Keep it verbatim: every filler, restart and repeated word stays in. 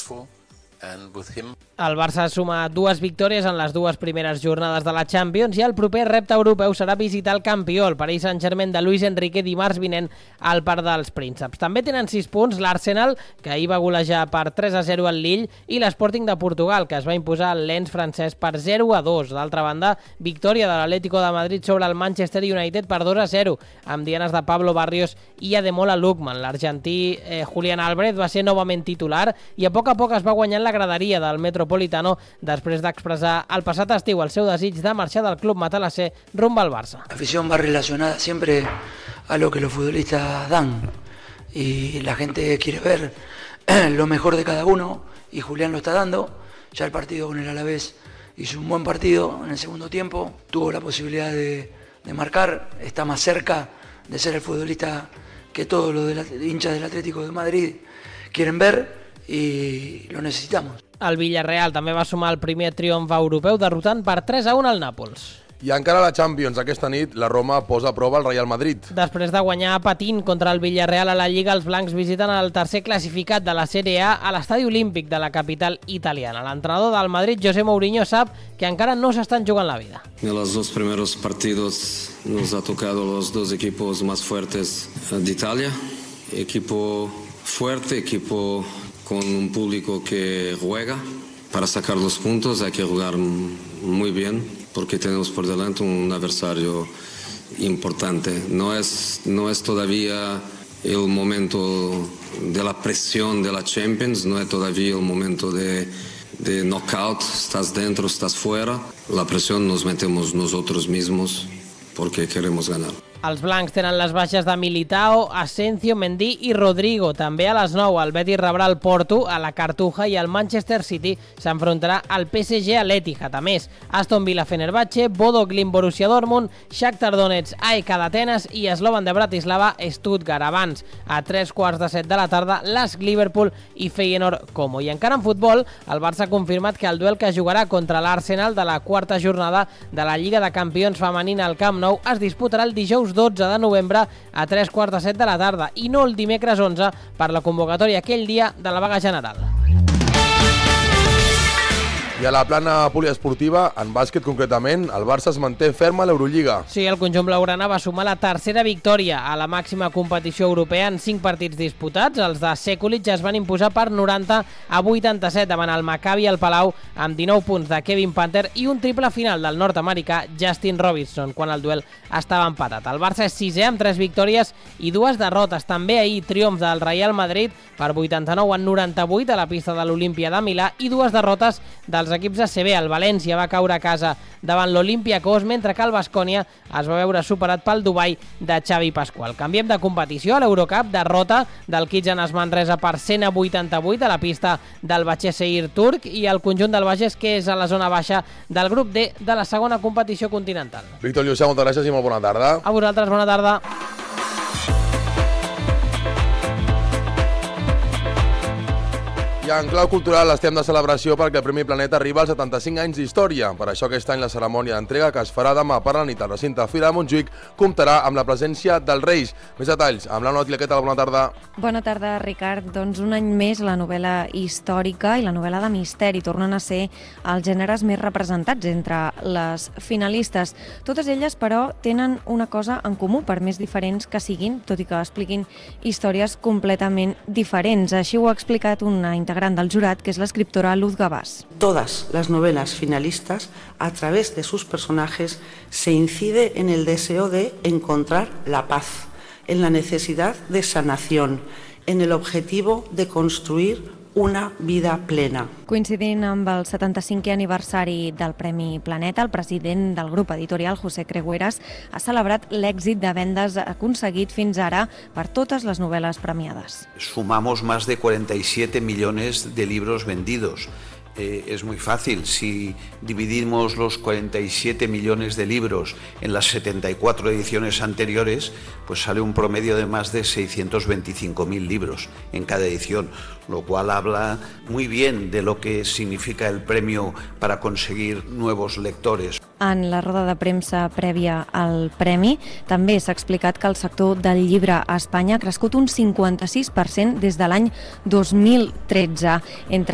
successful, and with him el Barça suma dues victòries en les dues primeres jornades de la Champions i el proper repte europeu serà visitar el campió, el Paris Saint-Germain de Luis Enrique, dimarts vinent al Parc dels Prínceps. També tenen sis punts l'Arsenal, que ahir va golejar per tres a zero al Lille, i l'Sporting de Portugal, que es va imposar al Lens francès per zero a dos. D'altra banda, victòria de l'Atlético de Madrid sobre el Manchester United per dos a zero, amb dianes de Pablo Barrios i Ademola Lookman. L'argentí eh, Julián Álvarez va ser novament titular i a poc a poc es va guanyant la graderia del Metropolitano després d'expressar el passat estiu el seu desig de marxar del club matalasser rumbo al Barça. La afición va relacionada siempre a lo que los futbolistas dan y la gente quiere ver lo mejor de cada uno y Julián lo está dando. Ya el partido con el Alavés hizo un buen partido en el segundo tiempo, tuvo la posibilidad de, de marcar, está más cerca de ser el futbolista que todos los de la, hinchas del Atlético de Madrid quieren ver i lo necessitamos. El Villarreal també va sumar el primer triomf europeu derrotant per tres a un al Nàpols. I encara a la Champions, aquesta nit, la Roma posa a prova el Real Madrid. Després de guanyar patint contra el Villarreal a la Lliga, els blancs visiten el tercer classificat de la Serie A a l'estadi olímpic de la capital italiana. L'entrenador del Madrid, José Mourinho, sap que encara no s'estan jugant la vida. En los dos primeros partidos nos ha tocado los dos equipos más fuertes de Italia. Equipo fuerte, equipo con un público que juega. Para sacar los puntos hay que jugar muy bien porque tenemos por delante un adversario importante. No es, no es todavía el momento de la presión de la Champions, no es todavía el momento de, de knockout, estás dentro, estás fuera. La presión nos metemos nosotros mismos porque queremos ganar. Els blancs tenen les baixes de Militao, Asensio, Mendy i Rodrigo. També a les nou el Betis rebrà el Porto a la Cartuja i el Manchester City s'enfrontarà al P S G a l'Etihad. A més, Aston Villa Fenerbahce, Bodo Glimt Borussia Dortmund, Shakhtar Donetsk A E K d'Atenes i Slovan de Bratislava Stuttgart. Abans, a tres quarts de set de la tarda, l'Ask Liverpool i Feyenoord Como. I encara en futbol, el Barça ha confirmat que el duel que jugarà contra l'Arsenal de la quarta jornada de la Lliga de Campions femenina al Camp Nou es disputarà el dijous dotze de novembre a tres quarts de set de la tarda i no el dimecres onze per la convocatòria aquell dia de la vaga general. I a la plana poliesportiva, en bàsquet concretament, el Barça es manté ferm a l'Eurolliga. Sí, el conjunt blaugrana va sumar la tercera victòria a la màxima competició europea en cinc partits disputats. Els de Sekulic es van imposar per noranta a vuitanta-set davant el Maccabi al Palau amb dinou punts de Kevin Panther i un triple final del nord-americà Justin Robinson quan el duel estava empatat. El Barça és sisè amb tres victòries i dues derrotes. També ahir triomf del Real Madrid per vuitanta-nou a noranta-vuit a la pista de l'Olímpia de Milà i dues derrotes dels equips A C B. El València va caure a casa davant l'Olympiacos, mentre que el Baskonia es va veure superat pel Dubai de Xavi Pascual. Canviem de competició a l'Eurocup, derrota del Kitchener Manresa per cent a vuitanta-vuit a la pista del Başakşehir turc i el conjunt del Bages, que és a la zona baixa del grup D de la segona competició continental. Víctor Lluçà, moltes gràcies i molt bona tarda. A vosaltres, bona tarda. I en clau cultural estem de celebració perquè el Premi Planeta arriba als setanta-cinc anys d'història. Per això aquest any la cerimònia d'entrega que es farà demà per la nit al recinte Fira de Montjuïc comptarà amb la presència dels Reis. Més detalls amb la Noti Laqueta. Bona tarda. Bona tarda, Ricard. Doncs un any més la novel·la històrica i la novel·la de misteri tornen a ser els gèneres més representats entre les finalistes. Totes elles, però, tenen una cosa en comú, per més diferents que siguin, tot i que expliquin històries completament diferents. Així ho ha explicat una integració gran del jurat, que es la escritora Luz Gabás. Todas las novelas finalistas, a través de sus personajes, se incide en el deseo de encontrar la paz, en la necesidad de sanación, en el objetivo de construir una vida plena. Coincidint amb el setanta-cinquè aniversari del Premi Planeta, el president del grup editorial, José Cregueras, ha celebrat l'èxit de vendes aconseguit fins ara per totes les novel·les premiades. Sumamos más de cuarenta y siete millones de libros vendidos. Eh, es muy fácil, si dividimos los cuarenta y siete millones de libros en las setenta y cuatro ediciones anteriores, pues sale un promedio de más de seiscientos veinticinco mil libros en cada edición, lo cual habla muy bien de lo que significa el premio para conseguir nuevos lectores. En la roda de premsa prèvia al Premi també s'ha explicat que el sector del llibre a Espanya ha crescut un cinquanta-sis per cent des de l'any dos mil tretze. Entre